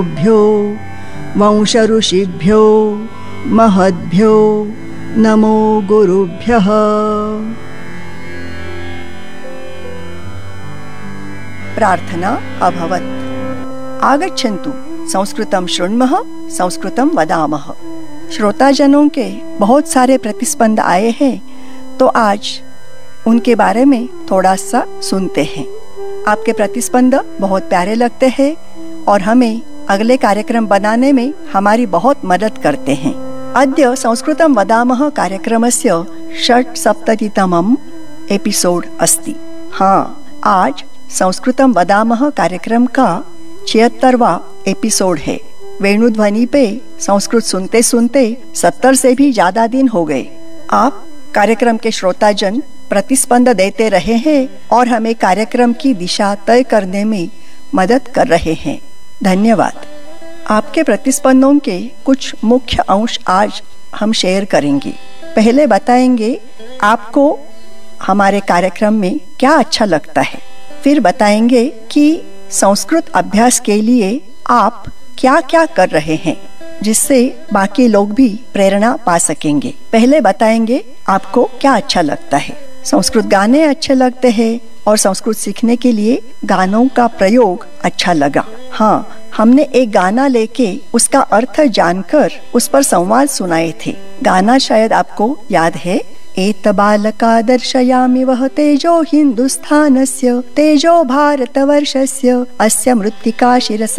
भ्यो वंश ऋषिभ्यो महद्भ्यो नमो गुरुभ्यः। प्रार्थना अभवत्। आगच्छन्तु संस्कृतं शृण्मः संस्कृतं वदामः। श्रोताजनों के बहुत सारे प्रतिस्पंद आए हैं, तो आज उनके बारे में थोड़ा सा सुनते हैं। आपके प्रतिस्पंद बहुत प्यारे लगते हैं और हमें अगले कार्यक्रम बनाने में हमारी बहुत मदद करते हैं। अद्य संस्कृतं वदामः कार्यक्रमस्य 670तमम् एपिसोड अस्ति। हाँ, आज संस्कृतं वदामः कार्यक्रम का 76वां एपिसोड है। वेणुध्वनि पे संस्कृत सुनते सुनते 70 से भी ज्यादा दिन हो गए। आप कार्यक्रम के श्रोताजन प्रतिस्पंद देते रहे हैं और हमें कार्यक्रम की दिशा तय करने में मदद कर रहे हैं। धन्यवाद। आपके प्रतिस्पंदों के कुछ मुख्य अंश आज हम शेयर करेंगे। पहले बताएंगे आपको हमारे कार्यक्रम में क्या अच्छा लगता है। फिर बताएंगे कि संस्कृत अभ्यास के लिए आप क्या क्या कर रहे हैं, जिससे बाकी लोग भी प्रेरणा पा सकेंगे। पहले बताएंगे आपको क्या अच्छा लगता है। संस्कृत गाने अच्छे लगते हैं और संस्कृत सीखने के लिए गानों का प्रयोग अच्छा लगा। हाँ, हमने एक गाना लेके उसका अर्थ जानकर उस पर संवाद सुनाए थे। गाना शायद आपको याद है। एत बालका दर्शयामि वह तेजो हिंदुस्थानस्य तेजो भारतवर्षस्य अस्य मृत्तिका शिरसा